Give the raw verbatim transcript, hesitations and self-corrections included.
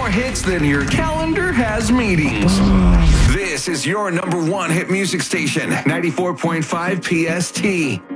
more hits than your calendar has meetings. This is your number one hit music station, ninety-four point five P S T.